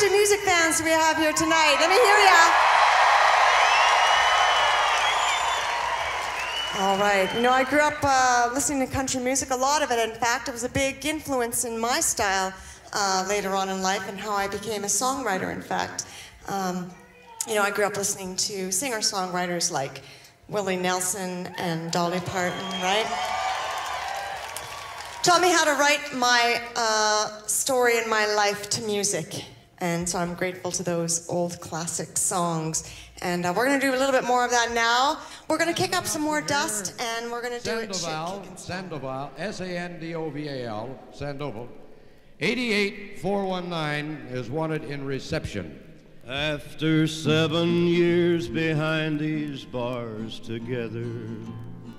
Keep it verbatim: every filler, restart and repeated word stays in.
country music fans do we have here tonight? Let me hear ya. All right. You know, I grew up uh, listening to country music, a lot of it. In fact, it was a big influence in my style uh, later on in life and how I became a songwriter, in fact. Um, you know, I grew up listening to singer-songwriters like Willie Nelson and Dolly Parton, right? Taught me how to write my uh, story and my life to music. And so I'm grateful to those old classic songs. And uh, we're going to do a little bit more of that now. We're going to kick up some more dust, and we're going to do it. Sandoval, Sandoval, S A N D O V A L, Sandoval. eighty-eight four one nine is wanted in reception. After seven years behind these bars together,